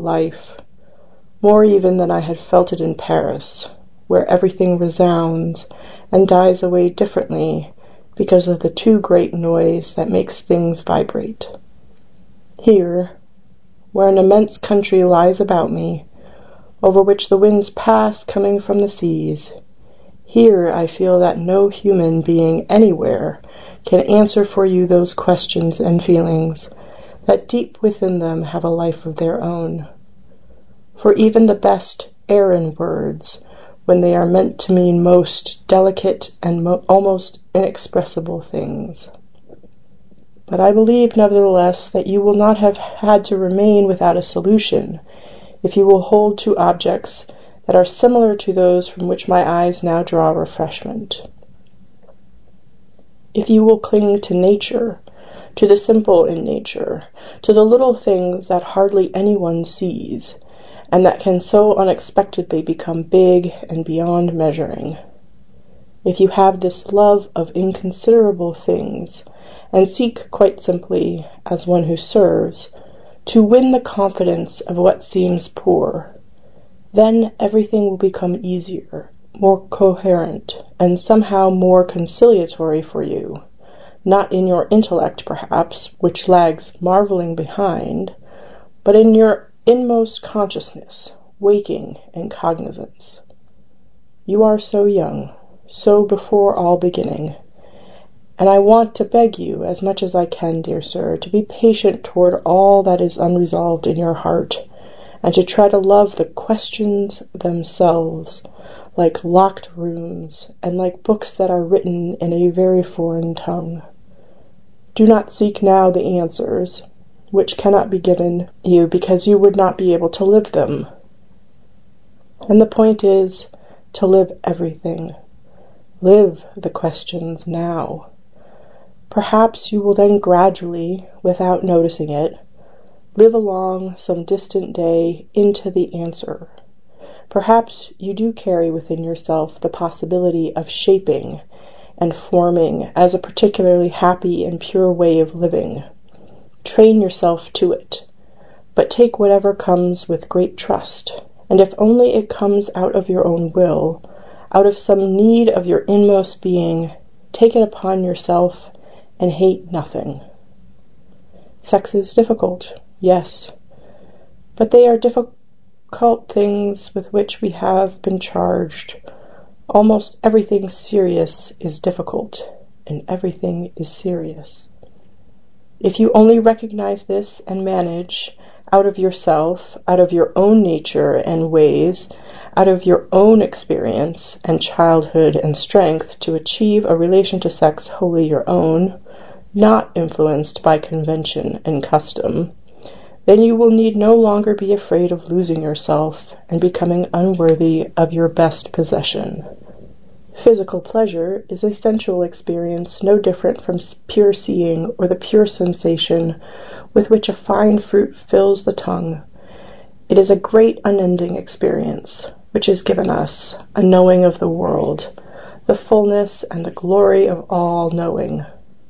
life, more even than I had felt it in Paris, where everything resounds and dies away differently because of the too great noise that makes things vibrate. Here, where an immense country lies about me, over which the winds pass coming from the seas, here I feel that no human being anywhere can answer for you those questions and feelings that deep within them have a life of their own. For even the best errand words, when they are meant to mean most delicate and almost inexpressible things. But I believe, nevertheless, that you will not have had to remain without a solution if you will hold to objects that are similar to those from which my eyes now draw refreshment. If you will cling to nature, to the simple in nature, to the little things that hardly anyone sees, and that can so unexpectedly become big and beyond measuring. If you have this love of inconsiderable things, and seek quite simply, as one who serves, to win the confidence of what seems poor, then everything will become easier, more coherent, and somehow more conciliatory for you, not in your intellect, perhaps, which lags marveling behind, but in your inmost consciousness, waking and cognizance. You are so young, so before all beginning, and I want to beg you, as much as I can, dear sir, to be patient toward all that is unresolved in your heart, and to try to love the questions themselves, like locked rooms, and like books that are written in a very foreign tongue. Do not seek now the answers, which cannot be given you because you would not be able to live them. And the point is to live everything. Live the questions now. Perhaps you will then gradually, without noticing it, live along some distant day into the answer. Perhaps you do carry within yourself the possibility of shaping and forming as a particularly happy and pure way of living. Train yourself to it, but take whatever comes with great trust, and if only it comes out of your own will, out of some need of your inmost being, take it upon yourself and hate nothing. Sex is difficult, yes, but they are difficult things with which we have been charged. Almost everything serious is difficult, and everything is serious. If you only recognize this and manage, out of yourself, out of your own nature and ways, out of your own experience and childhood and strength, to achieve a relation to sex wholly your own, not influenced by convention and custom, then you will need no longer be afraid of losing yourself and becoming unworthy of your best possession. Physical pleasure is a sensual experience no different from pure seeing or the pure sensation with which a fine fruit fills the tongue. It is a great unending experience, which has given us a knowing of the world, the fullness and the glory of all knowing.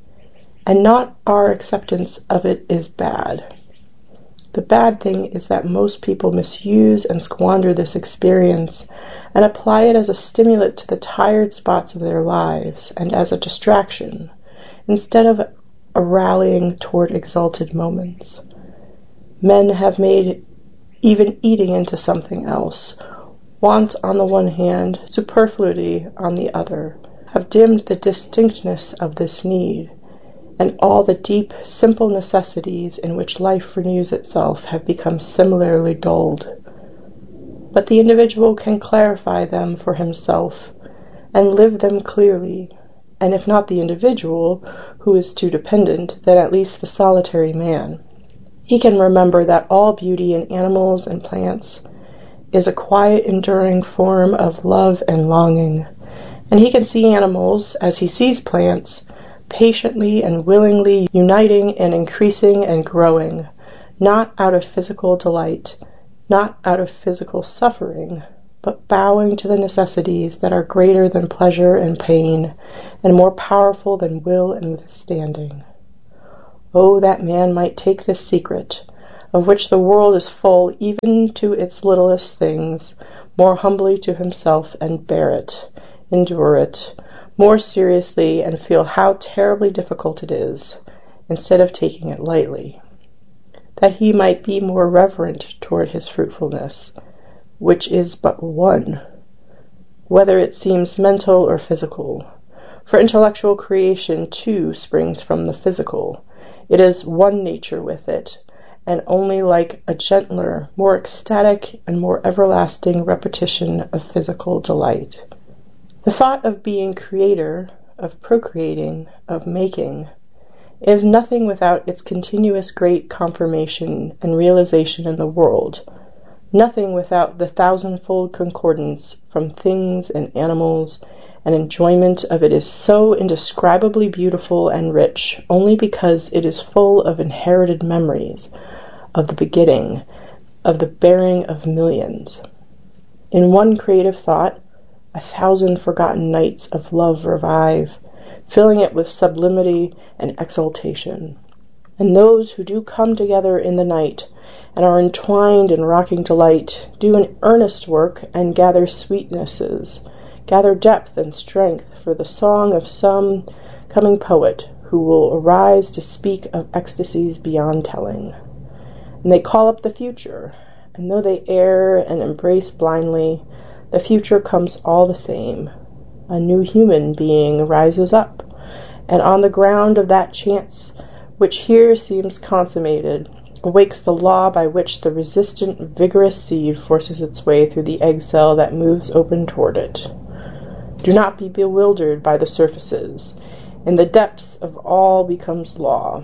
And not our acceptance of it is bad. The bad thing is that most people misuse and squander this experience and apply it as a stimulant to the tired spots of their lives and as a distraction, instead of a rallying toward exalted moments. Men have made even eating into something else, want on the one hand, superfluity on the other, have dimmed the distinctness of this need, and all the deep, simple necessities in which life renews itself have become similarly dulled. But the individual can clarify them for himself and live them clearly, and if not the individual, who is too dependent, then at least the solitary man. He can remember that all beauty in animals and plants is a quiet, enduring form of love and longing, and he can see animals, as he sees plants, patiently and willingly uniting and increasing and growing, not out of physical delight, not out of physical suffering, but bowing to the necessities that are greater than pleasure and pain, and more powerful than will and withstanding. Oh, that man might take this secret of which the world is full, even to its littlest things, more humbly to himself, and bear it, endure it, more seriously, and feel how terribly difficult it is, instead of taking it lightly, that he might be more reverent toward his fruitfulness, which is but one, whether it seems mental or physical. For intellectual creation, too, springs from the physical. It is one nature with it, and only like a gentler, more ecstatic, and more everlasting repetition of physical delight. The thought of being creator, of procreating, of making, is nothing without its continuous great confirmation and realization in the world, nothing without the thousandfold concordance from things and animals, and enjoyment of it is so indescribably beautiful and rich only because it is full of inherited memories, of the beginning, of the bearing of millions. In one creative thought, 1,000 forgotten nights of love revive, filling it with sublimity and exaltation. And those who do come together in the night, and are entwined in rocking delight, do an earnest work, and gather sweetnesses, gather depth and strength for the song of some coming poet who will arise to speak of ecstasies beyond telling. And they call up the future, and though they err and embrace blindly, the future comes all the same. A new human being rises up, and on the ground of that chance which here seems consummated, awakes the law by which the resistant, vigorous seed forces its way through the egg cell that moves open toward it. Do not be bewildered by the surfaces. In the depths of all becomes law.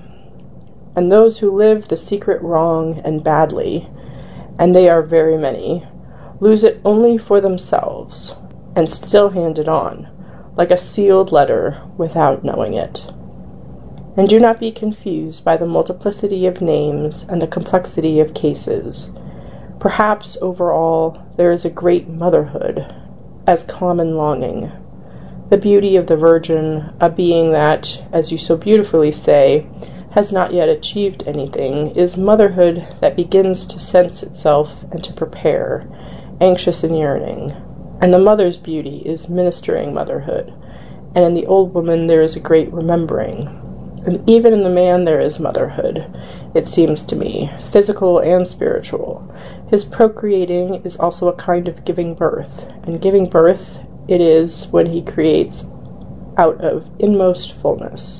And those who live the secret wrong and badly, and they are very many, lose it only for themselves, and still hand it on, like a sealed letter, without knowing it. And do not be confused by the multiplicity of names and the complexity of cases. Perhaps, over all, there is a great motherhood, as common longing. The beauty of the Virgin, a being that, as you so beautifully say, has not yet achieved anything, is motherhood that begins to sense itself and to prepare, anxious and yearning. And the mother's beauty is ministering motherhood, and in the old woman there is a great remembering. And even in the man there is motherhood, it seems to me, physical and spiritual. His procreating is also a kind of giving birth, and giving birth it is when he creates out of inmost fullness.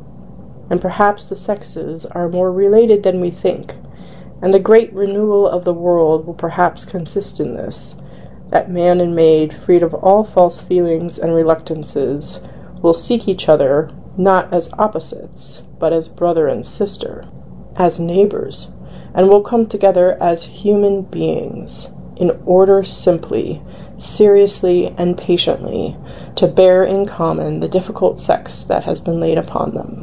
And perhaps the sexes are more related than we think, and the great renewal of the world will perhaps consist in this, that man and maid, freed of all false feelings and reluctances, will seek each other not as opposites, but as brother and sister, as neighbors, and will come together as human beings, in order simply, seriously, and patiently, to bear in common the difficult sex that has been laid upon them.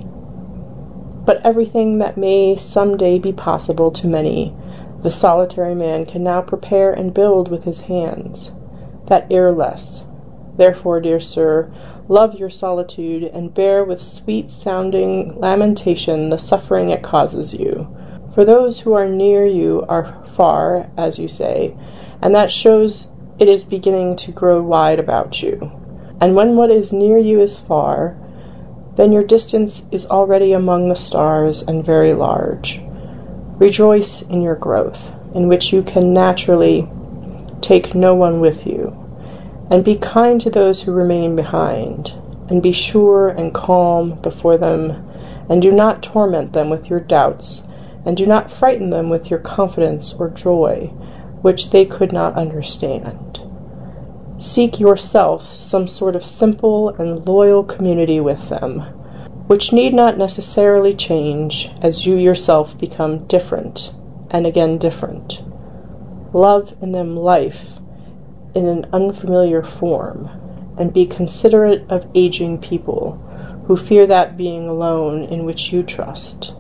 But everything that may some day be possible to many, the solitary man can now prepare and build with his hands, that ere less. Therefore, dear sir, love your solitude, and bear with sweet-sounding lamentation the suffering it causes you. For those who are near you are far, as you say, and that shows it is beginning to grow wide about you. And when what is near you is far, then your distance is already among the stars and very large. Rejoice in your growth, in which you can naturally take no one with you, and be kind to those who remain behind, and be sure and calm before them, and do not torment them with your doubts, and do not frighten them with your confidence or joy, which they could not understand. Seek yourself some sort of simple and loyal community with them, which need not necessarily change as you yourself become different, and again different. Love in them life in an unfamiliar form, and be considerate of aging people who fear that being alone in which you trust.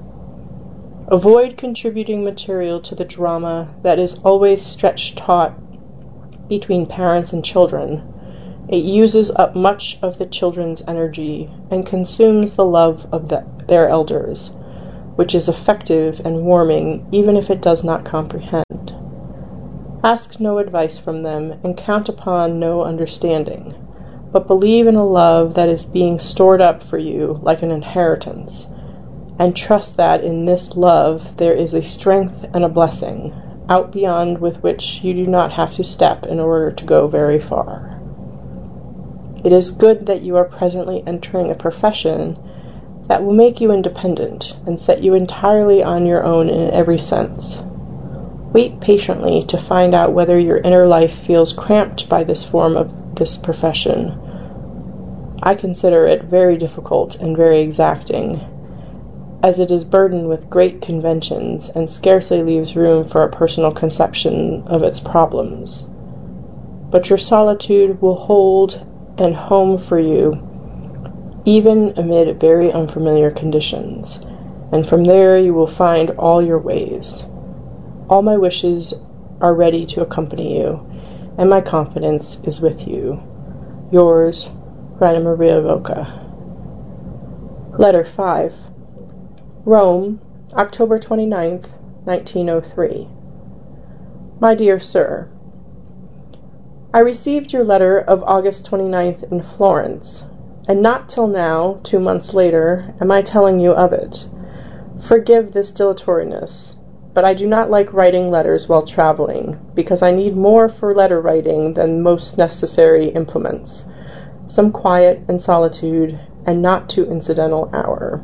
Avoid contributing material to the drama that is always stretched taut between parents and children. It uses up much of the children's energy and consumes the love of their elders. which is effective and warming even if it does not comprehend. Ask no advice from them and count upon no understanding, but believe in a love that is being stored up for you like an inheritance, and trust that in this love there is a strength and a blessing, out beyond with which you do not have to step in order to go very far. It is good that you are presently entering a profession that will make you independent and set you entirely on your own in every sense. Wait patiently to find out whether your inner life feels cramped by this form of this profession. I consider it very difficult and very exacting, as it is burdened with great conventions and scarcely leaves room for a personal conception of its problems. But your solitude will hold an home for you, even amid very unfamiliar conditions, and from there you will find all your ways. All my wishes are ready to accompany you, and my confidence is with you. Yours, Rainer Maria Rilke. Letter 5. Rome, October 29th, 1903. My dear Sir, I received your letter of August 29th in Florence, and not till now, 2 months later, am I telling you of it. Forgive this dilatoriness, but I do not like writing letters while traveling, because I need more for letter writing than most necessary implements, some quiet and solitude, and not too incidental hour.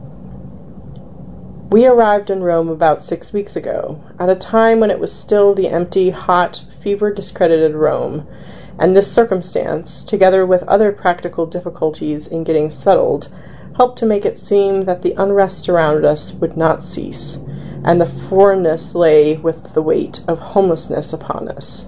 We arrived in Rome about 6 weeks ago, at a time when it was still the empty, hot, fever-discredited Rome, and this circumstance, together with other practical difficulties in getting settled, helped to make it seem that the unrest around us would not cease, and the foreignness lay with the weight of homelessness upon us.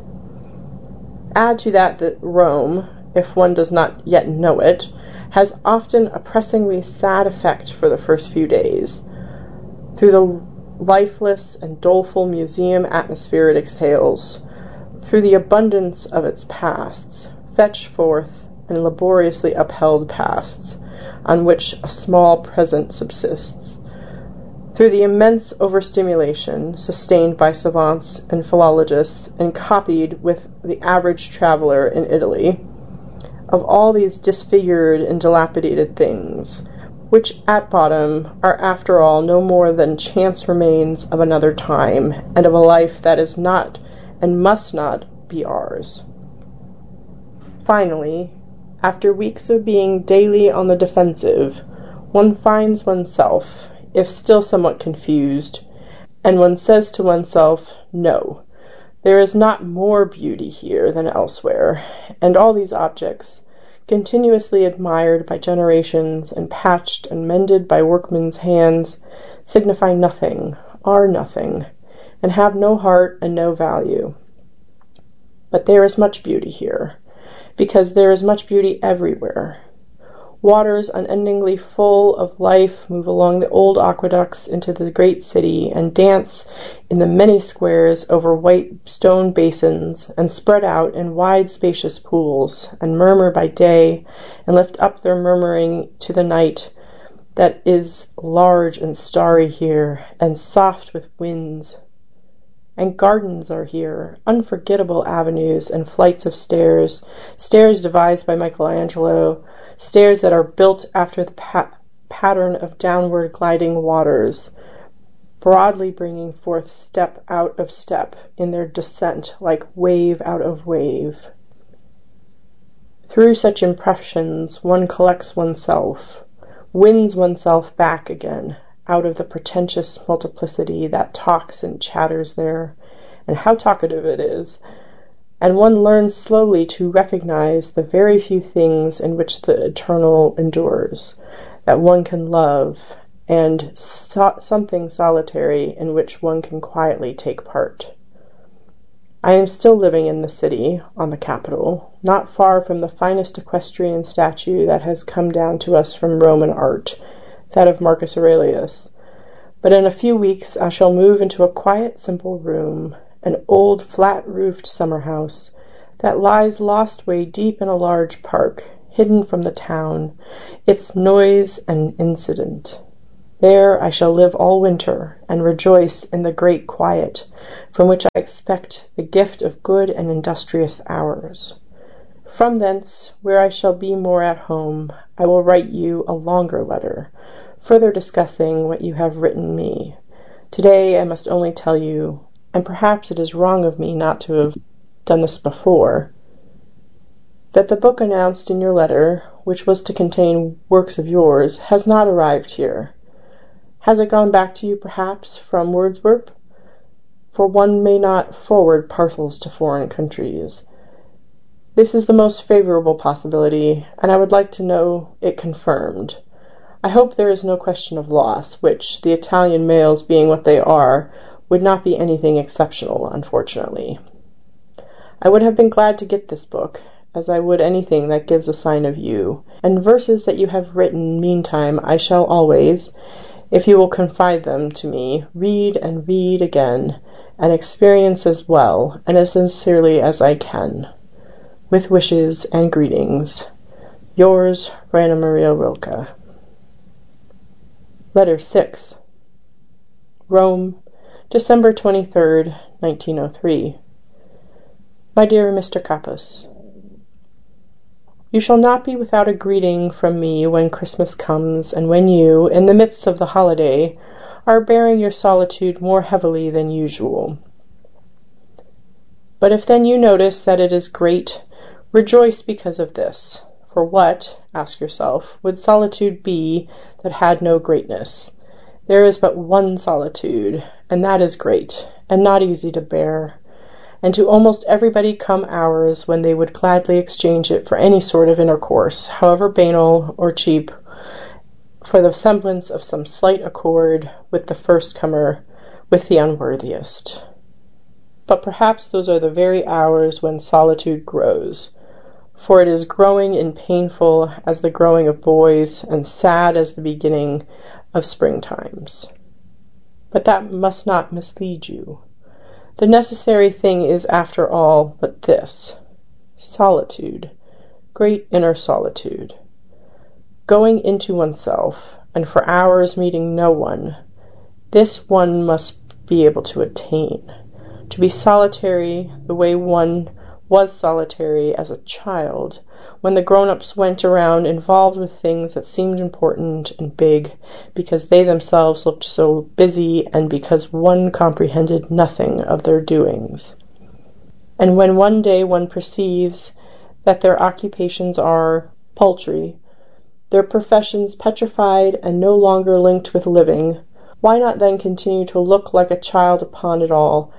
Add to that Rome, if one does not yet know it, has often a pressingly sad effect for the first few days, through the lifeless and doleful museum atmosphere it exhales, through the abundance of its pasts, fetched forth and laboriously upheld pasts, on which a small present subsists, through the immense overstimulation sustained by savants and philologists and copied with the average traveller in Italy, of all these disfigured and dilapidated things, which at bottom are after all no more than chance remains of another time, and of a life that is not and must not be ours. Finally, after weeks of being daily on the defensive, one finds oneself, if still somewhat confused, and one says to oneself, no, there is not more beauty here than elsewhere, and all these objects, continuously admired by generations and patched and mended by workmen's hands, signify nothing, are nothing, and have no heart and no value. But there is much beauty here, because there is much beauty everywhere. Waters unendingly full of life move along the old aqueducts into the great city and dance in the many squares over white stone basins and spread out in wide spacious pools and murmur by day and lift up their murmuring to the night that is large and starry here and soft with winds. And gardens are here, unforgettable avenues and flights of stairs, stairs devised by Michelangelo, stairs that are built after the pattern of downward gliding waters, broadly bringing forth step out of step in their descent like wave out of wave. Through such impressions one collects oneself, wins oneself back again, out of the pretentious multiplicity that talks and chatters there, and how talkative it is, and one learns slowly to recognize the very few things in which the eternal endures, that one can love, and something solitary in which one can quietly take part. I am still living in the city, on the Capitol, not far from the finest equestrian statue that has come down to us from Roman art, that of Marcus Aurelius. But in a few weeks I shall move into a quiet, simple room, an old, flat-roofed summer-house that lies lost way deep in a large park, hidden from the town, its noise and incident. There I shall live all winter, and rejoice in the great quiet, from which I expect the gift of good and industrious hours. From thence, where I shall be more at home, I will write you a longer letter, further discussing what you have written me. Today I must only tell you, and perhaps it is wrong of me not to have done this before, that the book announced in your letter, which was to contain works of yours, has not arrived here. Has it gone back to you, perhaps, from Wordsworth? For one may not forward parcels to foreign countries. This is the most favourable possibility, and I would like to know it confirmed. I hope there is no question of loss, which, the Italian mails being what they are, would not be anything exceptional, unfortunately. I would have been glad to get this book, as I would anything that gives a sign of you, and verses that you have written meantime I shall always, if you will confide them to me, read and read again, and experience as well, and as sincerely as I can. With wishes and greetings, yours, Rainer Maria Rilke. Letter 6. Rome, December 23rd, 1903. My dear Mr. Capus, you shall not be without a greeting from me when Christmas comes, and when you, in the midst of the holiday, are bearing your solitude more heavily than usual. But if then you notice that it is great, rejoice because of this. For what, ask yourself, would solitude be that had no greatness? There is but one solitude, and that is great, and not easy to bear. And to almost everybody come hours when they would gladly exchange it for any sort of intercourse, however banal or cheap, for the semblance of some slight accord with the first comer, with the unworthiest. But perhaps those are the very hours when solitude grows, for it is growing and painful as the growing of boys, and sad as the beginning of spring times. But that must not mislead you. The necessary thing is, after all, but this: solitude, great inner solitude. Going into oneself, and for hours meeting no one, this one must be able to attain. To be solitary the way one was solitary as a child, when the grown-ups went around involved with things that seemed important and big, because they themselves looked so busy and because one comprehended nothing of their doings. And when one day one perceives that their occupations are paltry, their professions petrified and no longer linked with living, why not then continue to look like a child upon it all,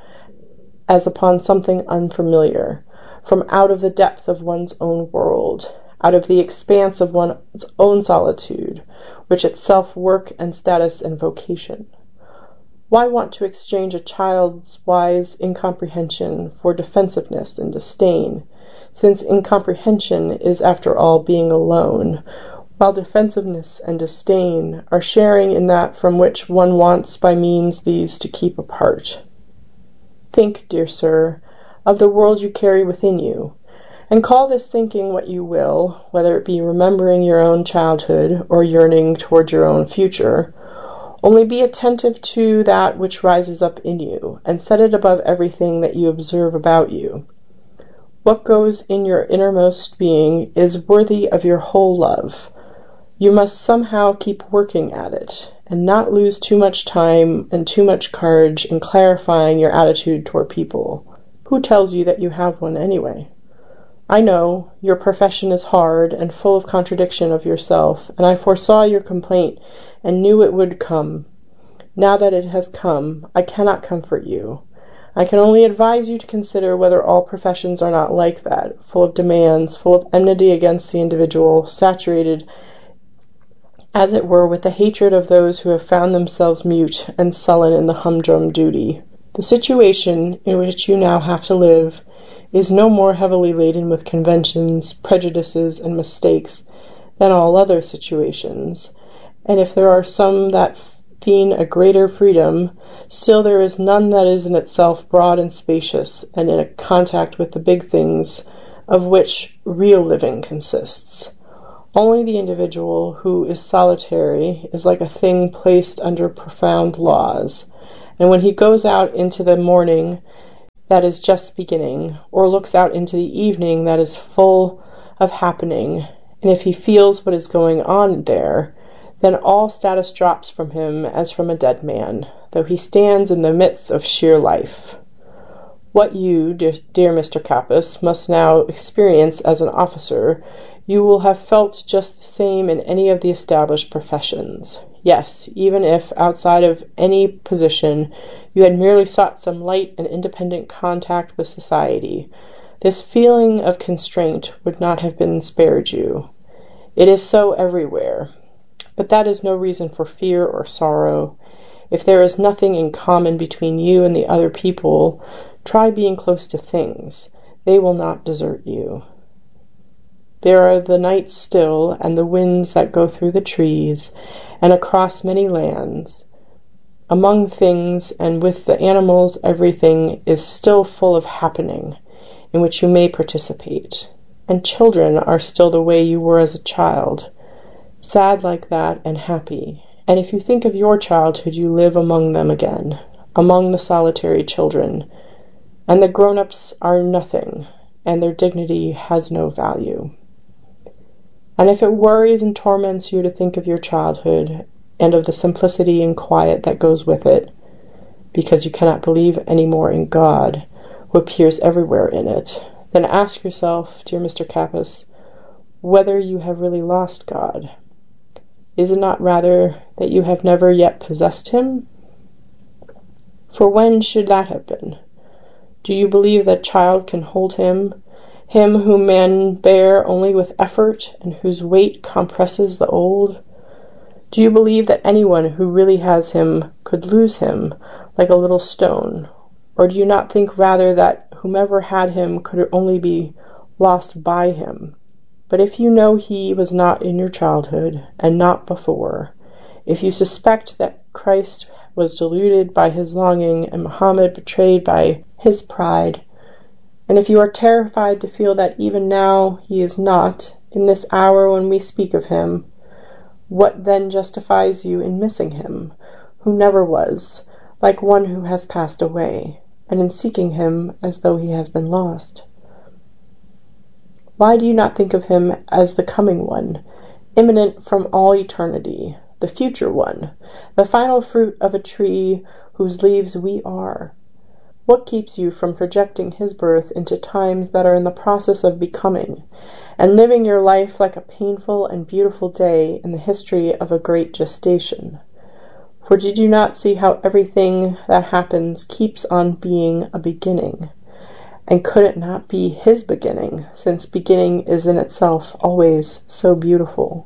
as upon something unfamiliar, from out of the depth of one's own world, out of the expanse of one's own solitude, which itself work and status and vocation? Why want to exchange a child's wise incomprehension for defensiveness and disdain, since incomprehension is after all being alone, while defensiveness and disdain are sharing in that from which one wants by means these to keep apart? Think, dear sir, of the world you carry within you, and call this thinking what you will, whether it be remembering your own childhood or yearning toward your own future. Only be attentive to that which rises up in you, and set it above everything that you observe about you. What goes in your innermost being is worthy of your whole love. You must somehow keep working at it, and not lose too much time and too much courage in clarifying your attitude toward people. Who tells you that you have one, anyway? I know your profession is hard and full of contradiction of yourself, and I foresaw your complaint and knew it would come. Now that it has come, I cannot comfort you. I can only advise you to consider whether all professions are not like that, full of demands, full of enmity against the individual, saturated, as it were, with the hatred of those who have found themselves mute and sullen in the humdrum duty. The situation in which you now have to live is no more heavily laden with conventions, prejudices, and mistakes than all other situations, and if there are some that feign a greater freedom, still there is none that is in itself broad and spacious, and in a contact with the big things of which real living consists. Only the individual who is solitary is like a thing placed under profound laws, and when he goes out into the morning that is just beginning, or looks out into the evening that is full of happening, and if he feels what is going on there, then all status drops from him as from a dead man, though he stands in the midst of sheer life. What you, dear Mr. Capus, must now experience as an officer, you will have felt just the same in any of the established professions. Yes, even if, outside of any position, you had merely sought some light and independent contact with society, this feeling of constraint would not have been spared you. It is so everywhere. But that is no reason for fear or sorrow. If there is nothing in common between you and the other people, try being close to things. They will not desert you. There are the nights still, and the winds that go through the trees, and across many lands. Among things, and with the animals, everything is still full of happening, in which you may participate. And children are still the way you were as a child, sad like that, and happy. And if you think of your childhood, you live among them again, among the solitary children, and the grown-ups are nothing, and their dignity has no value. And if it worries and torments you to think of your childhood, and of the simplicity and quiet that goes with it, because you cannot believe any more in God, who appears everywhere in it, then ask yourself, dear Mr. Capus, whether you have really lost God. Is it not rather that you have never yet possessed him? For when should that have been? Do you believe that child can hold him whom men bear only with effort, and whose weight compresses the old? Do you believe that anyone who really has him could lose him like a little stone? Or do you not think rather that whomever had him could only be lost by him? But if you know he was not in your childhood, and not before, if you suspect that Christ was deluded by his longing, and Muhammad betrayed by his pride, and if you are terrified to feel that even now he is not, in this hour when we speak of him, what then justifies you in missing him, who never was, like one who has passed away, and in seeking him as though he has been lost? Why do you not think of him as the coming one, imminent from all eternity, the future one, the final fruit of a tree whose leaves we are? What keeps you from projecting his birth into times that are in the process of becoming, and living your life like a painful and beautiful day in the history of a great gestation? For did you not see how everything that happens keeps on being a beginning? And could it not be his beginning, since beginning is in itself always so beautiful?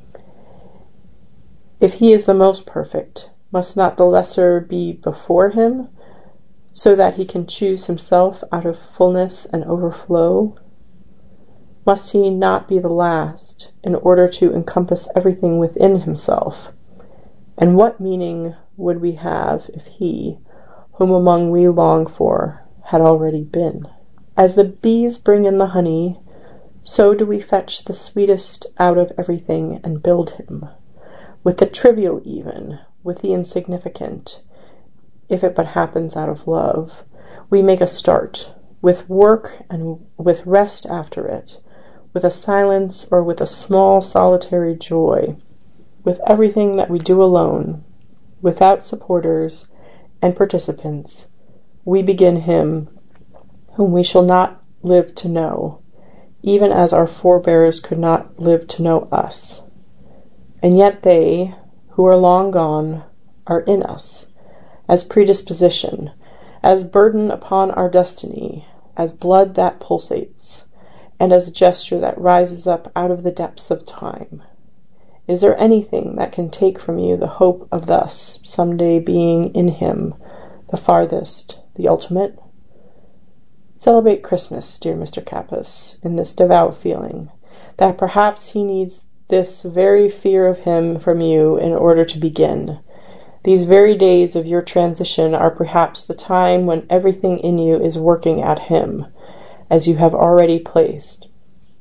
If he is the most perfect, must not the lesser be before him, so that he can choose himself out of fullness and overflow? Must he not be the last, in order to encompass everything within himself? And what meaning would we have if he, whom among we long for, had already been? As the bees bring in the honey, so do we fetch the sweetest out of everything and build him, with the trivial even, with the insignificant, if it but happens out of love. We make a start, with work and with rest after it, with a silence or with a small solitary joy, with everything that we do alone, without supporters and participants. We begin him whom we shall not live to know, even as our forebears could not live to know us. And yet they, who are long gone, are in us, as predisposition, as burden upon our destiny, as blood that pulsates, and as a gesture that rises up out of the depths of time. Is there anything that can take from you the hope of thus some day being in him, the farthest, the ultimate? Celebrate Christmas, dear Mr. Capus, in this devout feeling, that perhaps he needs this very fear of him from you in order to begin. These very days of your transition are perhaps the time when everything in you is working at him, as you have already placed.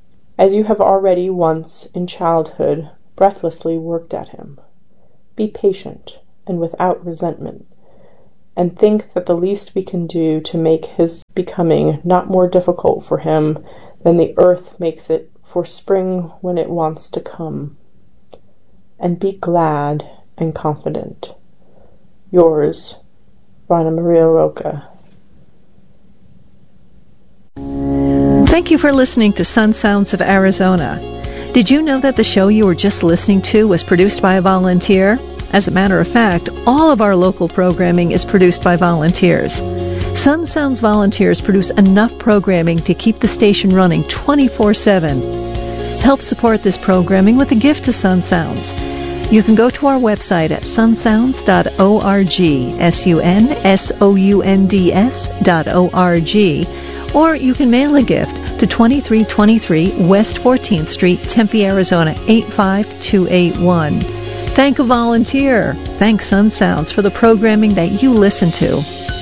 as you have already once in childhood breathlessly worked at him. Be patient and without resentment, and think that the least we can do to make his becoming not more difficult for him than the earth makes it for spring when it wants to come. And be glad and confident. Yours, Rana Maria Roca. Thank you for listening to Sun Sounds of Arizona. Did you know that the show you were just listening to was produced by a volunteer? As a matter of fact, all of our local programming is produced by volunteers. Sun Sounds volunteers produce enough programming to keep the station running 24/7. Help support this programming with a gift to Sun Sounds. You can go to our website at sunsounds.org, sunsounds.org, or you can mail a gift to 2323 West 14th Street, Tempe, Arizona 85281. Thank a volunteer. Thank Sun Sounds for the programming that you listen to.